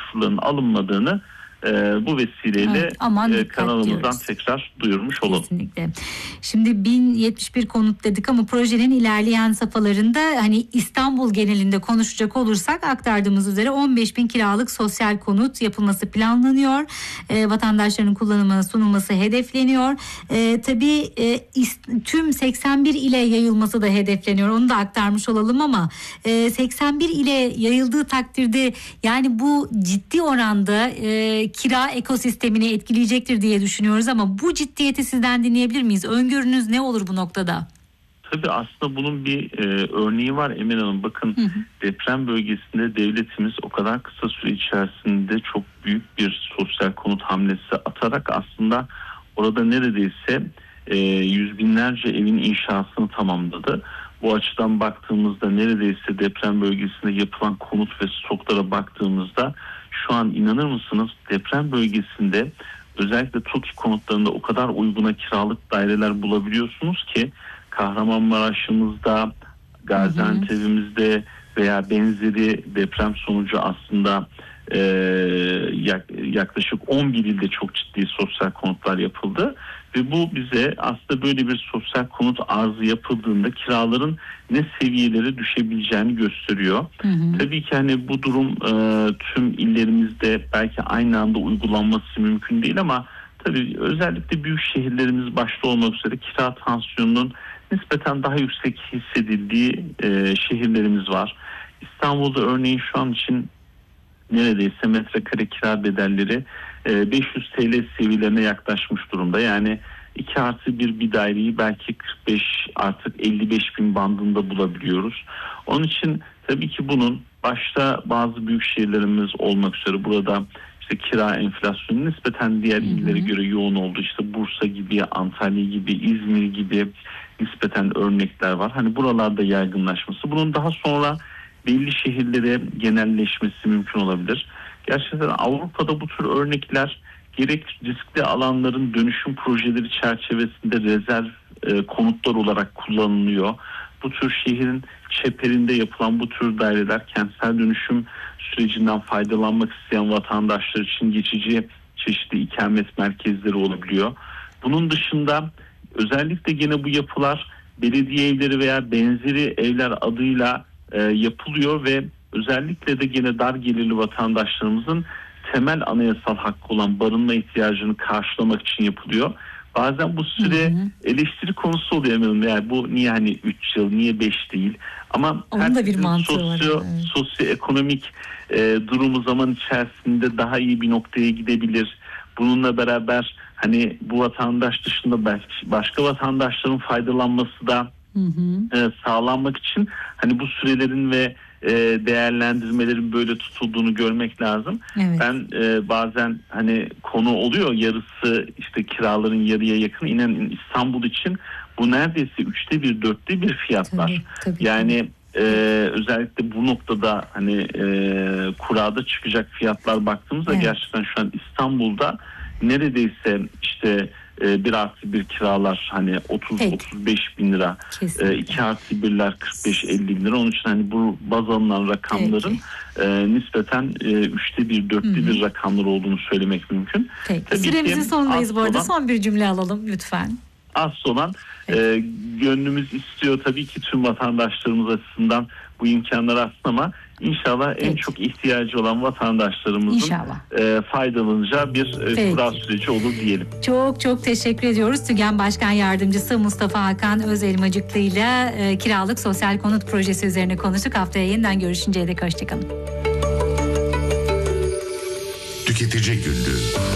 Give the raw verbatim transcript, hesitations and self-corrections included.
başvuruların alınmadığını e, bu vesileyle evet, aman e, kanalımızdan diyoruz. tekrar duyurmuş olalım. Kesinlikle. Şimdi bin yetmiş bir konut dedik ama projenin ilerleyen safhalarında hani İstanbul genelinde konuşacak olursak aktardığımız üzere on beş bin kiralık sosyal konut yapılması planlanıyor. E, vatandaşların kullanımına sunulması hedefleniyor. E, tabii e, is- tüm seksen bir ile yayılması da hedefleniyor. Onu da aktarmış olalım ama e, seksen bir ile yayıldığı takdirde yani bu ciddi oranda e, kira ekosistemini etkileyecektir diye düşünüyoruz ama bu ciddiyeti sizden dinleyebilir miyiz? Öngörünüz ne olur bu noktada? Tabii aslında bunun bir e, örneği var Emine Hanım. Bakın hı hı. deprem bölgesinde devletimiz o kadar kısa süre içerisinde çok büyük bir sosyal konut hamlesi atarak aslında orada neredeyse e, yüz binlerce evin inşasını tamamladı. Bu açıdan baktığımızda neredeyse deprem bölgesinde yapılan konut ve stoklara baktığımızda şu an inanır mısınız deprem bölgesinde özellikle TOKİ konutlarında o kadar uyguna kiralık daireler bulabiliyorsunuz ki Kahramanmaraş'ımızda, Gaziantep'imizde veya benzeri deprem sonucu aslında e, yaklaşık on bir ilde çok ciddi sosyal konutlar yapıldı. Ve bu bize aslında böyle bir sosyal konut arzı yapıldığında kiraların ne seviyelere düşebileceğini gösteriyor. Hı hı. Tabii ki hani bu durum e, tüm illerimizde belki aynı anda uygulanması mümkün değil ama tabii özellikle büyük şehirlerimiz başta olmak üzere kira tansiyonunun nispeten daha yüksek hissedildiği e, şehirlerimiz var. İstanbul'da örneğin şu an için neredeyse metrekare kira bedelleri e, beş yüz TL seviyelerine yaklaşmış durumda. Yani iki artı bir bir daireyi belki kırk beş artık elli beş bin bandında bulabiliyoruz. Onun için tabii ki bunun başta bazı büyük şehirlerimiz olmak üzere burada işte kira enflasyonu nispeten diğer illere göre yoğun oldu. İşte Bursa gibi, Antalya gibi, İzmir gibi nispeten örnekler var. Hani buralarda yaygınlaşması. Bunun daha sonra belli şehirlere genelleşmesi mümkün olabilir. Gerçekten Avrupa'da bu tür örnekler gerek riskli alanların dönüşüm projeleri çerçevesinde rezerv e, konutlar olarak kullanılıyor. Bu tür şehrin çeperinde yapılan bu tür daireler kentsel dönüşüm sürecinden faydalanmak isteyen vatandaşlar için geçici çeşitli ikamet merkezleri olabiliyor. Bunun dışında özellikle gene bu yapılar belediye evleri veya benzeri evler adıyla e, yapılıyor ve özellikle de gene dar gelirli vatandaşlarımızın temel anayasal hakkı olan barınma ihtiyacını karşılamak için yapılıyor. Bazen bu süre hı hı. eleştiri konusu oluyor eminim. Yani bu niye hani üç yıl, niye beş değil? Ama onun da bir mantığı sosyo, var. Evet. Sosyoekonomik e, durumu zaman içerisinde daha iyi bir noktaya gidebilir. Bununla beraber hani bu vatandaş dışında belki başka vatandaşların faydalanması da hı hı. E, sağlanmak için hani bu sürelerin ve e, değerlendirmelerin böyle tutulduğunu görmek lazım. Evet. Ben e, bazen hani konu oluyor yarısı işte kiraların yarıya yakın inen İstanbul için bu neredeyse üçte bir dörtte bir fiyatlar. Tabii, tabii, yani tabii. E, özellikle bu noktada hani e, kurada çıkacak fiyatlar baktığımızda evet. gerçekten şu an İstanbul'da neredeyse işte e, bir artı bir kiralar hani otuz otuz beş bin lira, e, iki artı birler kırk beş elli bin lira. Onun için hani bu baz alınan rakamların e, nispeten e, üçte bir dörtte Hı-hı. bir rakamlar olduğunu söylemek mümkün. Süremizin sonundayız bu arada. Son bir cümle alalım lütfen. Az olan e, gönlümüz istiyor tabii ki tüm vatandaşlarımız açısından bu imkanlar aslında ama İnşallah en Peki. çok ihtiyacı olan vatandaşlarımızın e, faydalanacağı bir e, kura süreci olur diyelim. Çok çok teşekkür ediyoruz. TÜGEN Başkan Yardımcısı Mustafa Hakan Özelmacıklı ile e, kiralık sosyal konut projesi üzerine konuştuk. Haftaya yeniden görüşünceye dek hoşçakalın. Tüketici Günlüğü.